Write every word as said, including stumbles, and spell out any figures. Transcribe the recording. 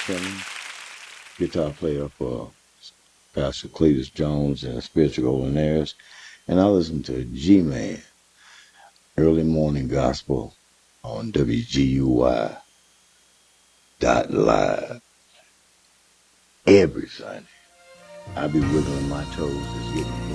Timmons, guitar player for Pastor Cletus Jones and Spiritual Golden Heirs. And I listen to G-Man, Early Morning Gospel on W G U Y dot live every Sunday. I be wiggling my toes, just getting